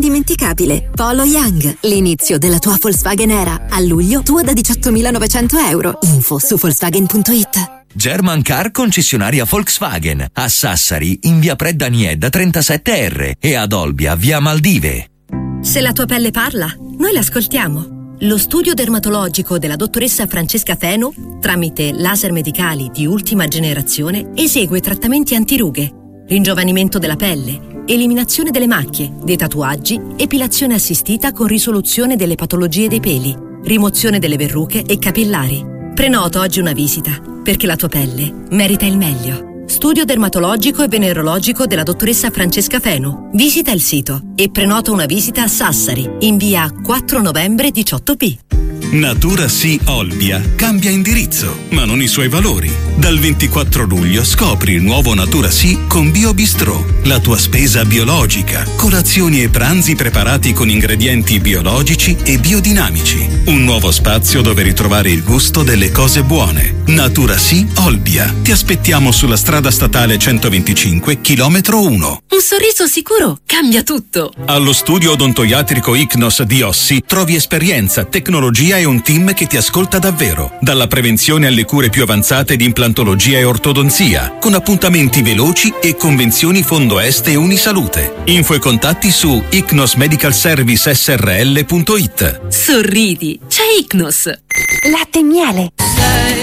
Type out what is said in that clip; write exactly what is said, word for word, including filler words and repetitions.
indimenticabile. Polo Young, l'inizio della tua Volkswagen era. A luglio tua da diciottomilanovecento euro. Info su Volkswagen punto it. German Car concessionaria Volkswagen. A Sassari in via Predda Niedda trentasette R e ad Olbia via Maldive. Se la tua pelle parla, noi l'ascoltiamo. Lo studio dermatologico della dottoressa Francesca Fenu, tramite laser medicali di ultima generazione, esegue trattamenti antirughe, ringiovanimento della pelle, eliminazione delle macchie, dei tatuaggi, epilazione assistita con risoluzione delle patologie dei peli, rimozione delle verruche e capillari. Prenota oggi una visita, perché la tua pelle merita il meglio. Studio dermatologico e venerologico della dottoressa Francesca Fenu. Visita il sito e prenota una visita a Sassari, in via quattro novembre diciotto B. Natura Sì Olbia cambia indirizzo, ma non i suoi valori. Dal ventiquattro luglio scopri il nuovo Natura Sì con BioBistrò, la tua spesa biologica, colazioni e pranzi preparati con ingredienti biologici e biodinamici. Un nuovo spazio dove ritrovare il gusto delle cose buone. Natura Sì Olbia. Ti aspettiamo sulla strada statale centoventicinque, chilometro uno. Un sorriso sicuro cambia tutto. Allo studio odontoiatrico Icnos di Ossi trovi esperienza, tecnologia e un team che ti ascolta davvero. Dalla prevenzione alle cure più avanzate di implantologia e ortodonzia, con appuntamenti veloci e convenzioni Fondo Est e Unisalute. Info e contatti su icnos medical service s r l punto it. Sorridi, c'è Icnos. Latte e miele.